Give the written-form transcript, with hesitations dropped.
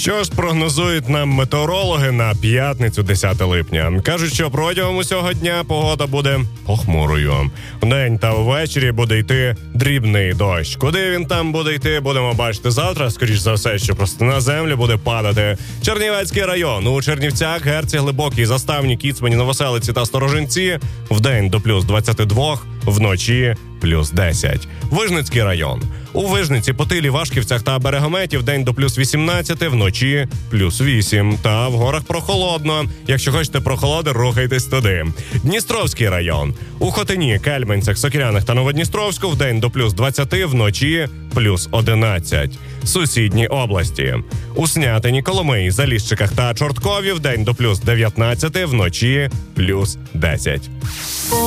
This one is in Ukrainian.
Що ж прогнозують нам метеорологи на п'ятницю 10 липня? Кажуть, що протягом усього дня погода буде похмурою. Вдень та ввечері буде йти дрібний дощ. Куди він там буде йти, будемо бачити завтра. Скоріш за все, що просто на землю буде падати. Чернівецький район. У Чернівцях, Герці, Глибокій, Заставні, Кіцмані, Новоселиці та Сторожинці вдень до плюс 22, вночі плюс 10. Вижницький район. У Вижниці, Потилі, Вашківцях та Берегометі вдень до плюс 18, вночі плюс 8. Та в горах прохолодно. Якщо хочете прохолоди, рухайтесь туди. Дністровський район. У Хотині, Кельменцях, Сокирянах та Новодністровську вдень до плюс 20, вночі плюс 11. Сусідні області. У Снятині, Коломиї, Заліщиках та Чорткові вдень до плюс 19, вночі плюс 10.